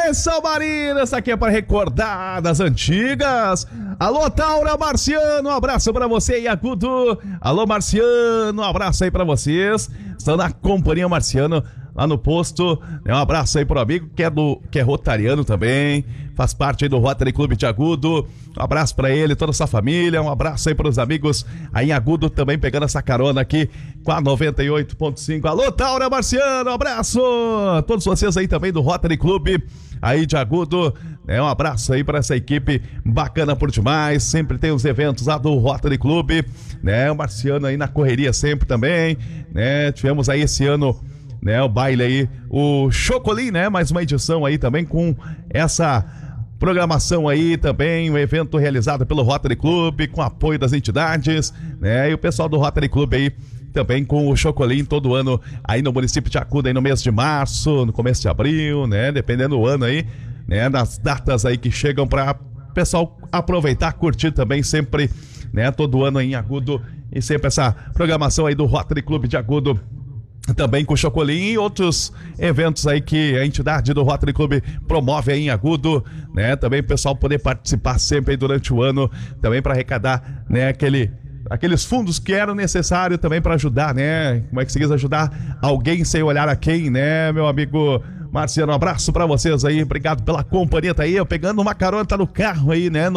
Atenção, Marina, essa aqui é para recordar das antigas. Alô, Taura Marciano, um abraço para você, Iacudo. Alô, Marciano, um abraço aí para vocês. Estão na companhia Marciano, lá no posto. Um abraço aí pro amigo que é rotariano também, faz parte aí do Rotary Clube de Agudo. Um abraço pra ele, toda a sua família. Um abraço aí pros amigos aí em Agudo também, pegando essa carona aqui com a 98.5. Alô, Taura Marciano, um abraço a todos vocês aí também do Rotary Clube aí de Agudo. Um abraço aí pra essa equipe bacana por demais. Sempre tem os eventos lá do Rotary Clube, né? O Marciano aí na correria sempre também, né? Tivemos aí esse ano, né, o baile aí, o Chocolim, né, mais uma edição aí também com essa programação aí também, um evento realizado pelo Rotary Clube, com apoio das entidades, né, e o pessoal do Rotary Clube aí também com o Chocolim todo ano aí no município de Agudo, aí no mês de março, no começo de abril, né, dependendo do ano aí, né, das datas aí que chegam para o pessoal aproveitar, curtir também sempre, né, todo ano aí em Agudo, e sempre essa programação aí do Rotary Clube de Agudo, também com o Chocolim e outros eventos aí que a entidade do Rotary Clube promove aí em Agudo, né? Também o pessoal poder participar sempre aí durante o ano, também para arrecadar, né, aqueles fundos que eram necessários também para ajudar, né? Como é que se diz, ajudar alguém sem olhar a quem, né, meu amigo Marciano? Um abraço pra vocês aí, obrigado pela companhia, tá aí, eu pegando uma carona, tá no carro aí, né,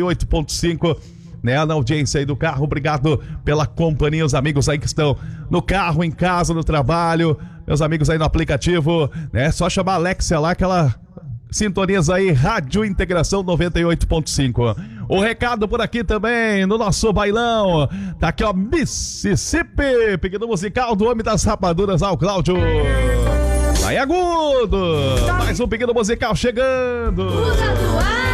98.5, né, na audiência aí do carro, obrigado pela companhia, os amigos aí que estão no carro, em casa, no trabalho, meus amigos aí no aplicativo, né, só chamar a Alexia lá que ela sintoniza aí, Rádio Integração 98.5. O recado por aqui também, no nosso bailão, tá aqui ó, Mississippi, pedido musical do Homem das Rapaduras, ao Cláudio. Vai Agudo, mais um pedido musical chegando. Usa do ar.